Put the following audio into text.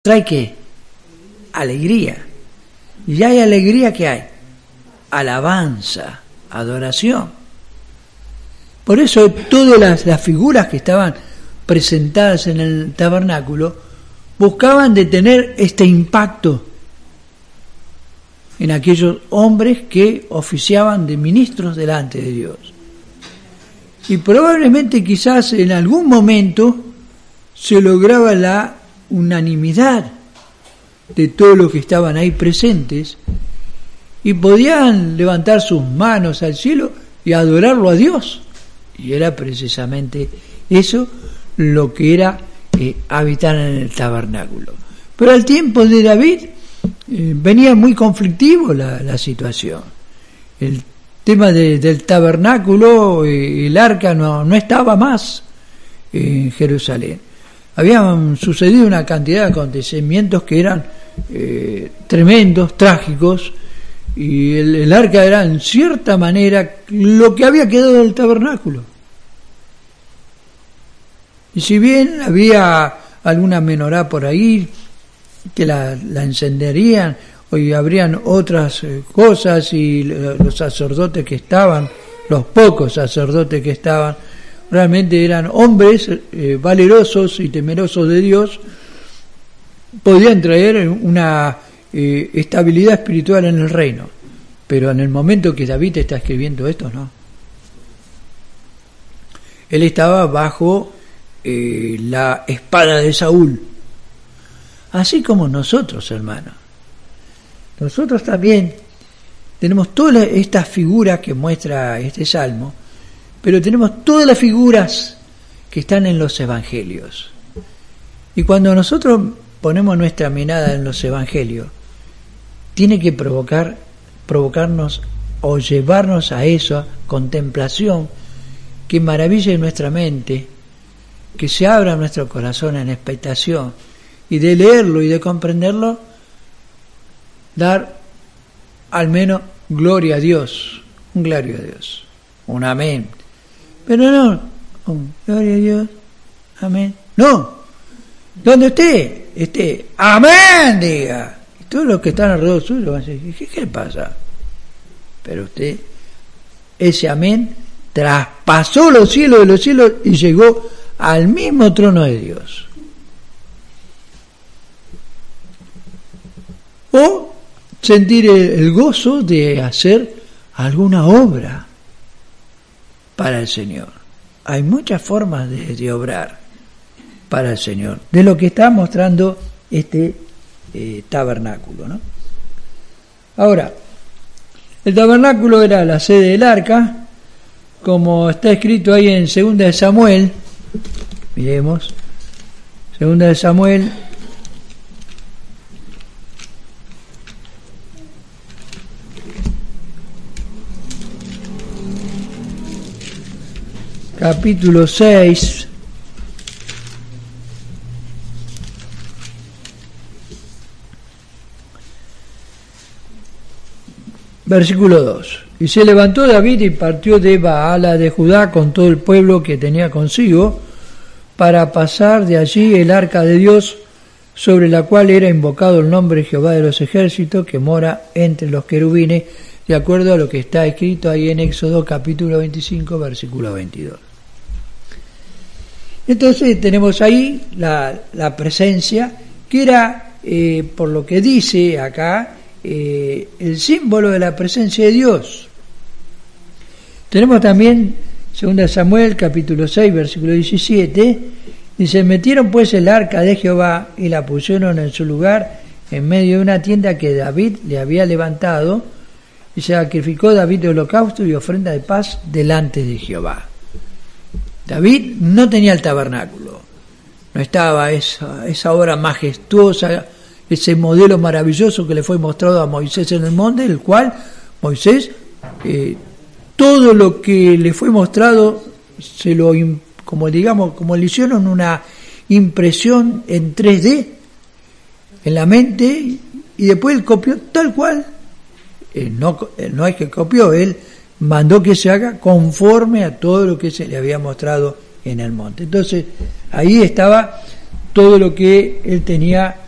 trae ¿qué? Alegría. Y hay alegría, ¿qué hay? Alabanza, adoración. Por eso todas las figuras que estaban presentadas en el tabernáculo buscaban de tener este impacto en aquellos hombres que oficiaban de ministros delante de Dios. Y probablemente quizás en algún momento se lograba la unanimidad de todos los que estaban ahí presentes y podían levantar sus manos al cielo y adorarlo a Dios. Y era precisamente eso lo que era habitar en el tabernáculo. Pero al tiempo de David venía muy conflictivo la situación. El tema del tabernáculo, el arca no estaba más en Jerusalén. Habían sucedido una cantidad de acontecimientos que eran tremendos, trágicos, y el arca era en cierta manera lo que había quedado del tabernáculo. Y si bien había alguna menorá por ahí que la encenderían, hoy habrían otras cosas, y los sacerdotes que estaban, los pocos sacerdotes que estaban, realmente eran hombres valerosos y temerosos de Dios, podían traer una estabilidad espiritual en el reino. Pero en el momento que David está escribiendo esto, no. Él estaba bajo la espada de Saúl. Así como nosotros, hermanos. Nosotros también tenemos todas estas figuras que muestra este salmo, pero tenemos todas las figuras que están en los evangelios. Y cuando nosotros ponemos nuestra mirada en los evangelios, tiene que provocarnos o llevarnos a esa contemplación que maraville nuestra mente, que se abra nuestro corazón en expectación, y de leerlo y de comprenderlo, dar al menos gloria a Dios, un gloria a Dios, un amén. Pero no, un gloria a Dios, amén. No, donde usted esté, amén, diga. Y todos los que están alrededor suyo van a decir, ¿qué pasa? Pero usted, ese amén traspasó los cielos de los cielos y llegó al mismo trono de Dios. O sentir el gozo de hacer alguna obra para el Señor. Hay muchas formas de obrar para el Señor, de lo que está mostrando este tabernáculo, ¿no? Ahora, el tabernáculo era la sede del arca, como está escrito ahí en 2 de Samuel. Miremos, 2 de Samuel, capítulo 6, versículo 2. Y se levantó David y partió de Baala de Judá con todo el pueblo que tenía consigo, para pasar de allí el arca de Dios, sobre la cual era invocado el nombre de Jehová de los ejércitos, que mora entre los querubines, de acuerdo a lo que está escrito ahí en Éxodo capítulo 25, versículo 22. Entonces tenemos ahí la presencia, que era, por lo que dice acá, el símbolo de la presencia de Dios. Tenemos también 2 Samuel capítulo 6 versículo 17, dice: metieron pues el arca de Jehová y la pusieron en su lugar en medio de una tienda que David le había levantado, y se sacrificó David de holocausto y ofrenda de paz delante de Jehová. David no tenía el tabernáculo, no estaba esa obra majestuosa, ese modelo maravilloso que le fue mostrado a Moisés en el monte, el cual Moisés, todo lo que le fue mostrado, como le hicieron una impresión en 3D en la mente, y después él copió tal cual. No es que copió, él mandó que se haga conforme a todo lo que se le había mostrado en el monte. Entonces ahí estaba todo lo que él tenía